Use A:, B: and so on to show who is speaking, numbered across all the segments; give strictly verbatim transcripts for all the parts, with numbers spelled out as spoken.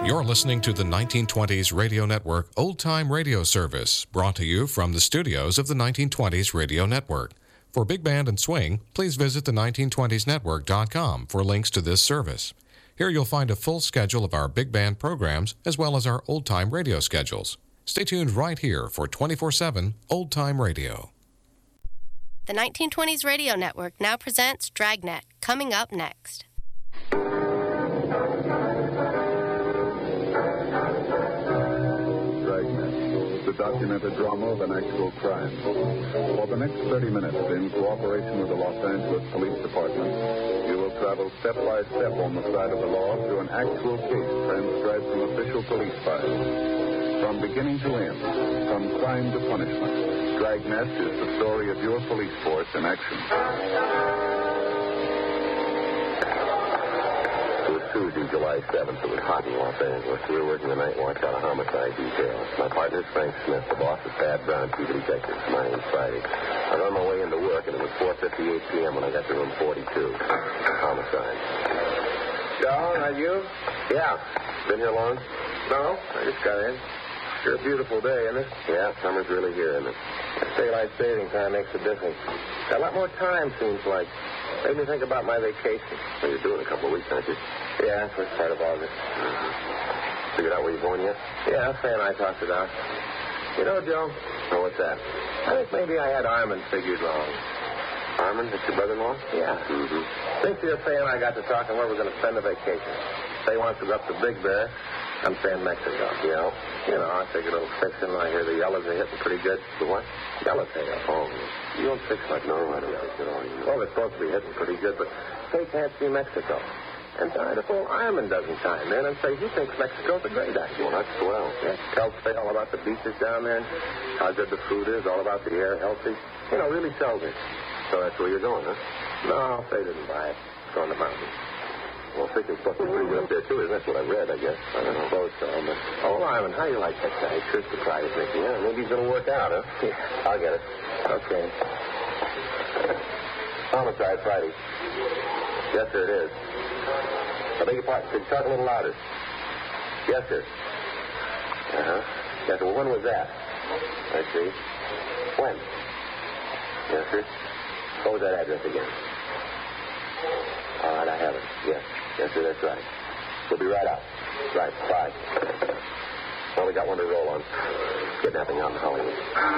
A: You're listening to the nineteen twenties Radio Network Old Time Radio Service, brought to you from the studios of the nineteen twenties Radio Network. For Big Band and Swing, please visit the nineteen twenties network dot com for links to this service. Here you'll find a full schedule of our big band programs as well as our old time radio schedules. Stay tuned right here for twenty-four seven Old Time Radio.
B: The nineteen twenties Radio Network now presents Dragnet, coming up next.
C: The documented drama of an actual crime. For the next thirty minutes, in cooperation with the Los Angeles Police Department, you will travel step by step on the side of the law through an actual case transcribed from official police files. From beginning to end, from crime to punishment, Dragnet is the story of your police force in action.
D: Tuesday, July seventh, it was hot in Los Angeles. We were working the night watch out of homicide detail. My partner is Frank Smith. The boss is Pat Brown, chief of detectives. My name's Friday. I was on my way into work, and it was four fifty-eight p.m. when I got to room forty-two. Homicide.
E: John, are you?
D: Yeah. Been here long?
E: No, I just got in. Sure a beautiful day, isn't it?
D: Yeah, summer's really here, isn't it?
E: Daylight saving time makes a difference. Got a lot more time, seems like. Made me think about my vacation.
D: Well, you're doing a couple of weeks, aren't you?
E: Yeah, first part of August.
D: Mm-hmm. Figured out where you're going yet?
E: Yeah, Fay and I talked it out. You know, Joe.
D: Oh, what's that?
E: I think maybe I had Armand figured wrong.
D: Armand? That's your brother-in-law?
E: Yeah.
D: Mm-hmm.
E: Think the Fay and I got to talking where we're going to spend the vacation. Fay wants to go up to Big Bear. I'm saying Mexico.
D: Yeah?
E: You know, I take a little fixing. I hear the yellows are hitting pretty good.
D: The what?
E: Yellowtail.
D: Oh, you don't fix like no, I don't fix at all. You know.
E: Well, they're supposed to be hitting pretty good, but Fay can't see Mexico. And trying to fool Iron doesn't chime in and say he thinks Mexico's a great idea.
D: Well, that's swell.
E: Yeah, tells Fay all about the beaches down there, how good the food is, all about the air, healthy. You know, really sells it.
D: So that's where you're going, huh?
E: No, Fay didn't buy it. It's going to the mountains.
D: Well, fishing's supposed to be pretty good up there, too, isn't that what I read, I guess? I don't know.
E: Suppose so, but... Oh, Ivan, how do you like that guy? He sure surprised me.
D: Yeah, maybe he's going to work out, huh?
E: Yeah.
D: I'll get it.
E: Okay.
D: Homicide Friday. Yes, sir, it is. I beg your pardon. Could you talk a little louder? Yes, sir. Uh-huh. Yes, sir. Well, when was that? I see. When? Yes, sir. What was that address again? All right, I have it. Yes. Yes, sir, that's right. We'll be right out. Right, bye. Well, we got one to roll on. Kidnapping out in Hollywood.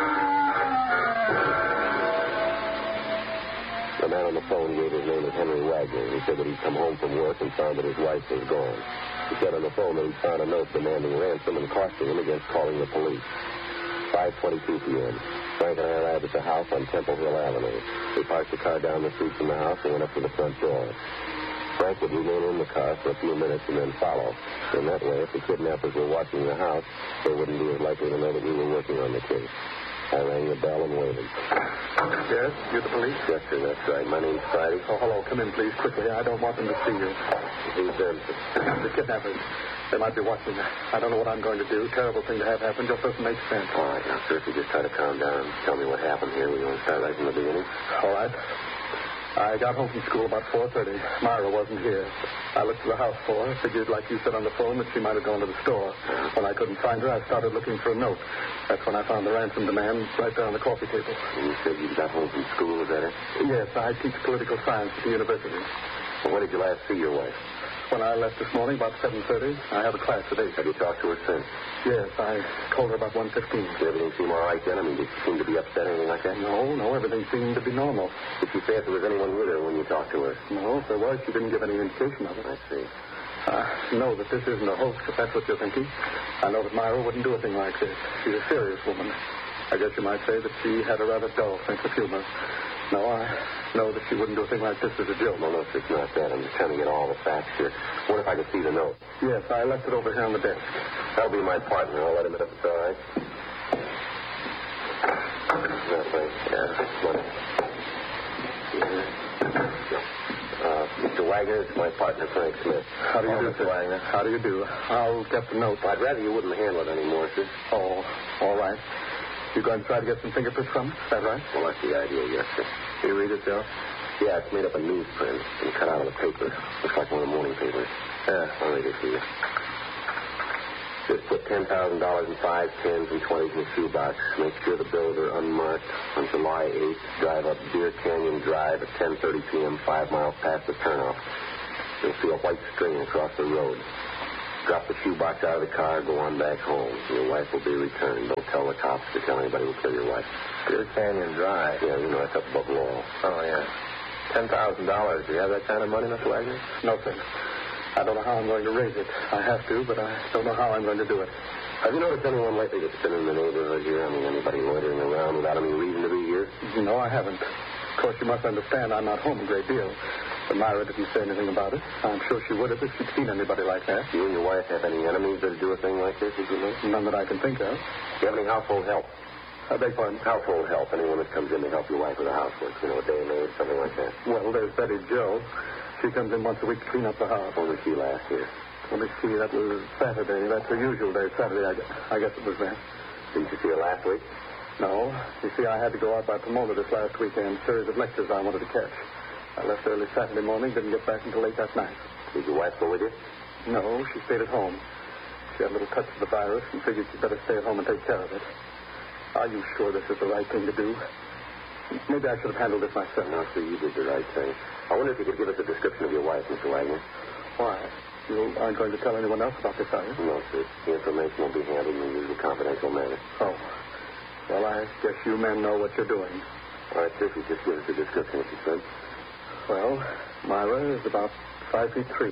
D: The man on the phone gave his name as Henry Wagner. He said that he'd come home from work and found that his wife was gone. He said on the phone that he'd found a note demanding ransom and costing him against calling the police. five twenty-two p.m. Frank and I arrived at the house on Temple Hill Avenue. We parked the car down the street from the house and went up to the front door. Frank would remain in the car for a few minutes and then follow. In that way, if the kidnappers were watching the house, they wouldn't be as likely to know that we were working on the case. I rang the bell and waited.
C: Yes? You're the police?
D: Yes, sir, that's right. My name's Friday.
C: Oh, hello. Come in, please, quickly. I don't want them to see you.
D: Who's them?
C: The kidnappers. They might be watching. I don't know what I'm going to do. Terrible thing to have happen. Just doesn't make sense.
D: All right, now, sir, if you just try to calm down and tell me what happened here. We want to start right from the beginning.
C: All right. I got home from school about four thirty. Myra wasn't here. I looked to the house for her. Figured, like you said on the phone, that she might have gone to the store. When I couldn't find her, I started looking for a note. That's when I found the ransom demand right there on the coffee table.
D: And you said you got home from school, is that it?
C: Yes, I teach political science at the university.
D: Well, when did you last see your wife?
C: When I left this morning, about seven thirty, I have a class at eight.
D: Have you talked to her since?
C: Yes, I called her about one fifteen.
D: Did everything seem all right then? I mean, did she seem to be upset or anything like that?
C: No, no, everything seemed to be normal.
D: Did she say if there was anyone with her when you talked to her?
C: No, if there was, she didn't give any indication of it.
D: I see.
C: I know that this isn't a hoax, if that's what you're thinking. I know that Myra wouldn't do a thing like this. She's a serious woman. I guess you might say that she had a rather dull sense of humor. No, I know that she wouldn't do a thing like this as a joke.
D: No, no, it's not that. I'm just trying to get all the facts here. What if I could see the note?
C: Yes, I left it over here on the desk.
D: That'll be my partner. I'll let him in if it's all right. That way. Yeah, money. Uh, Mister Wagner, it's my partner, Frank Smith.
C: How do you
D: oh,
C: do,
D: Mister
C: sir?
D: Wagner?
C: How do you do? I'll get the note.
D: Well, I'd rather you wouldn't handle it anymore, sir.
C: Oh, all right. You going to try to get some fingerprints from it? Is that right?
D: Well, that's the idea, yes, sir.
C: Can you read it, Joe?
D: Yeah, it's made up of newsprint and cut out of the paper. Looks like one of the morning papers. Yeah, I'll read it to you. Just put ten thousand dollars in fives, tens, and twenties in the shoebox. Make sure the bills are unmarked. On July eighth, drive up Deer Canyon Drive at ten thirty p.m., five miles past the turnoff. You'll see a white string across the road. Drop the shoebox out of the car, go on back home. Your wife will be returned. Don't tell the cops to tell anybody who killed your wife.
E: Deer Canyon Drive.
D: Yeah, you know, that's up above Laurel.
E: Oh, yeah. ten thousand dollars. Do you have that kind of money, Mister Wagner?
F: No, sir. I don't know how I'm going to raise it. I have to, but I don't know how I'm going to do it.
D: Have you noticed anyone lately that's been in the neighborhood here? I mean, anybody loitering around without any reason to be here?
F: No, I haven't. Of course, you must understand I'm not home a great deal. But Myra didn't say anything about it. I'm sure she would have if she'd seen anybody like that.
D: Do you and your wife have any enemies that do a thing like this, did you know?
F: None that I can think of.
D: Do you have any household help?
F: I beg pardon?
D: Household help. Anyone that comes in to help your wife with the housework. You know, a day maid, something like that.
F: Well, there's Betty Jo. She comes in once a week to clean up the house.
D: When was she last here?
F: Let me see. That was Saturday. That's her usual day, Saturday. I guess, I guess it was then.
D: Didn't you see her last week?
F: No. You see, I had to go out by Pomona this last weekend. Series of lectures I wanted to catch. I left early Saturday morning, didn't get back until late that night.
D: Did your wife go with you?
F: No, she stayed at home. She had a little touch of the virus and figured she'd better stay at home and take care of it. Are you sure this is the right thing to do? Maybe I should have handled this myself.
D: No, sir, you did the right thing. I wonder if you could give us a description of your wife, Mister Wagner.
F: Why? You aren't going to tell anyone else about this, are you?
D: No, sir. The information will be handled in the usual confidential manner.
F: Oh. Well, I guess you men know what you're doing.
D: All right, sir, if you just give us a description, if you could.
F: Well, Myra is about five feet three.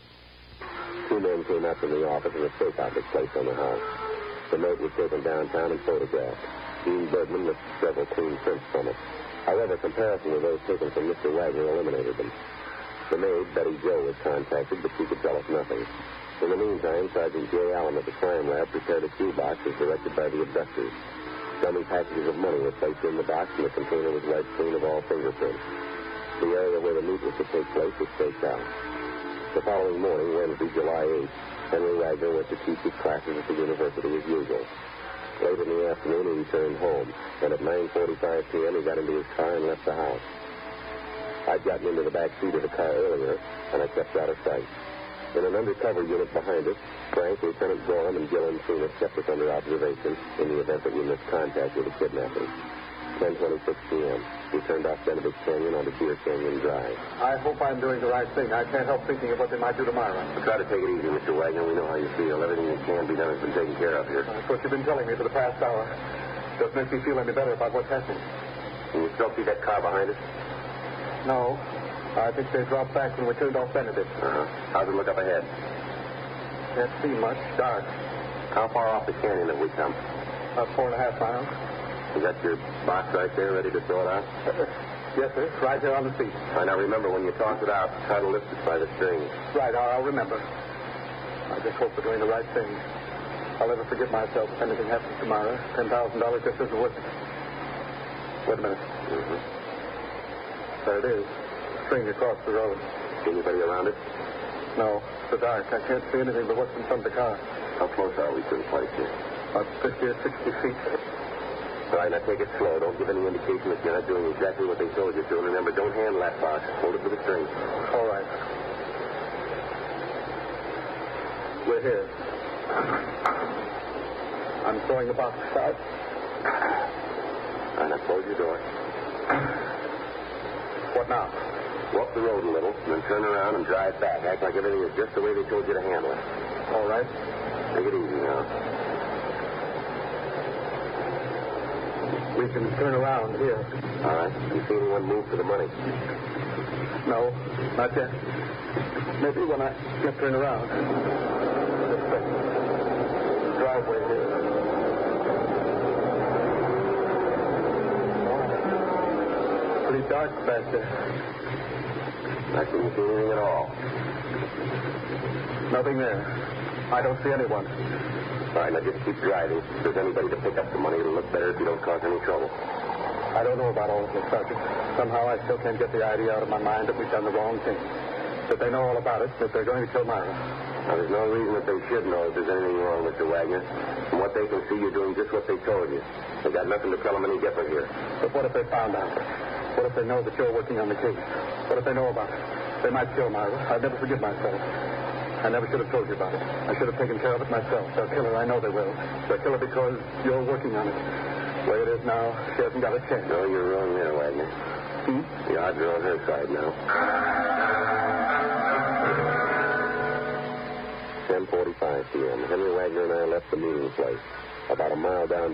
D: Two men came out from the office and a stakeout was placed on the house. The note was taken downtown and photographed. Dean Bergman lifted several clean prints from it. However, comparison with those taken from Mister Wagner eliminated them. The maid, Betty Jo, was contacted, but she could tell us nothing. In the meantime, Sergeant J. Allen at the crime lab prepared a shoebox as directed by the abductors. Dummy packages of money were placed in the box, and the container was wiped clean of all fingerprints. The area where the meet was to take place was staked out. The following morning, Wednesday, July eighth, Henry Wagner went to teach his classes at the university as usual. Late in the afternoon, he returned home, and at nine forty-five p.m., he got into his car and left the house. I'd gotten into the back seat of the car earlier, and I kept out of sight. In an undercover unit behind us, Frank, Lieutenant Gorham, and Gil Encinas kept us under observation in the event that we missed contact with the kidnappers. ten twenty-six p.m. We turned off Benedict Canyon onto Deer Canyon Drive.
F: I hope I'm doing the right thing. I can't help thinking of what they might do tomorrow.
D: Well, try to take it easy, Mister Wagner. We know how you feel. Everything that can be done has been taken care of here.
F: That's what you've been telling me for the past hour. Doesn't make me feel any better about what's happening.
D: Can you still see that car behind us?
F: No. I think they dropped back when we turned off Benedict.
D: Uh-huh. How's it look up ahead?
F: Can't see much. Dark.
D: How far off the canyon have we come?
F: About four and a half miles.
D: You got your box right there ready to throw it out?
F: Uh, yes, sir. Right there on the seat.
D: All right, now remember, when you toss it out, try to lift it by the string.
F: Right, I'll, I'll remember. I just hope we're doing the right thing. I'll never forget myself if anything happens tomorrow. Ten thousand dollars just isn't worth it. Wait a minute.
D: Mm-hmm.
F: There it is. String across the road.
D: See anybody around it?
F: No. It's so dark. I can't see anything but what's in front of the car.
D: How close are we to the place here?
F: About fifty or sixty feet.
D: All right, now take it slow. Don't give any indication that you're not doing exactly what they told you to. And remember, don't handle that box. Hold it to the string.
F: All right. We're here. I'm throwing the box aside.
D: All right, now close your door.
F: What now?
D: Walk the road a little, and then turn around and drive back. Act like everything is just the way they told you to handle it.
F: All right.
D: Take it easy now.
F: We can turn around here.
D: All right. You see anyone move for the money?
F: No, not yet. Maybe when I get turned around. This way. Driveway here. Oh, pretty dark back there.
D: I couldn't see anything at all.
F: Nothing there. I don't see anyone.
D: All right, now just keep driving. If there's anybody to pick up the money, it'll look better if you don't cause any trouble.
F: I don't know about all of this, Sergeant. Somehow I still can't get the idea out of my mind that we've done the wrong thing. That they know all about it, that they're going to kill Myra.
D: Now, there's no reason that they should know if there's anything wrong, Mister Wagner. From what they can see, you're doing just what they told you. They've got nothing to tell them any different here.
F: But what if they found out? What if they know that you're working on the case? What if they know about it? They might kill Myra. I'd never forgive myself. I never should have told you about it. I should have taken care of it myself. They'll kill her. I know they will. They'll kill her because you're working on it. The way it is now, she hasn't got a chance.
D: No, you're wrong there, Wagner.
F: Hmm?
D: The odds are on her side now. ten forty-five p m Henry Wagner and I left the meeting place. About a mile down